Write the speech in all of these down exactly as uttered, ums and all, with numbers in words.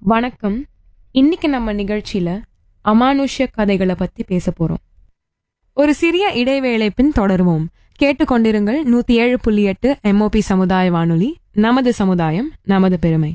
வணக்கம். இன்னைக்கு நம்ம நிகழ்ச்சியில அமானுஷ்ய கதைகளை பத்தி பேச போறோம். ஒரு சிறிய இடைவேளை பின் தொடருவோம். கேட்டுக்கொண்டிருங்கள் நூத்தி ஏழு புள்ளி எட்டு எம்ஓபி சமுதாய வானொலி. நமது சமுதாயம், நமது பெருமை.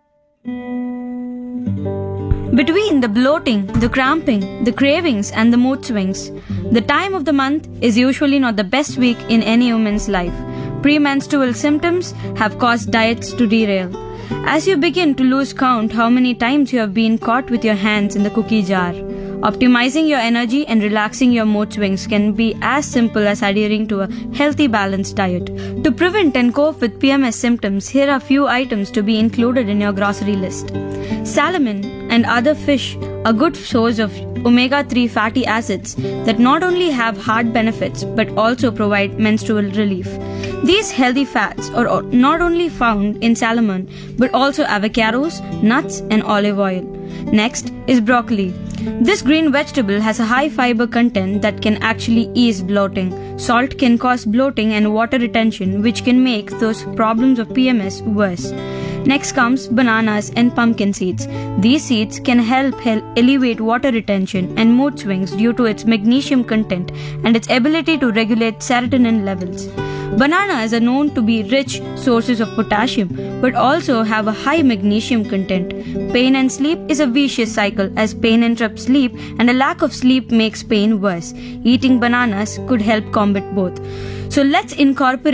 Between the bloating, the cramping, the cravings, and the mood swings, the time of the month is usually not the best week in any woman's life. Premenstrual symptoms have caused diets to derail. As you begin to lose count how many times you have been caught with your hands in the cookie jar, optimizing your energy and relaxing your mood swings can be as simple as adhering to a healthy, balanced diet. To prevent and cope with P M S symptoms, here are few items to be included in your grocery list. Salmon and other fish are good source of omega three fatty acids that not only have heart benefits but also provide menstrual relief. These healthy fats are not only found in salmon but also avocados, nuts, and olive oil. Next is broccoli. This green vegetable has a high fiber content that can actually ease bloating. Salt can cause bloating and water retention, which can make those problems of P M S worse. Next comes bananas and pumpkin seeds. These seeds can help help elevate water retention and mood swings due to its magnesium content and its ability to regulate serotonin levels. Bananas are known to be rich sources of potassium but also have a high magnesium content. Pain and sleep is a vicious cycle as pain interrupts sleep and a lack of sleep makes pain worse. Eating bananas could help combat both. So let's incorporate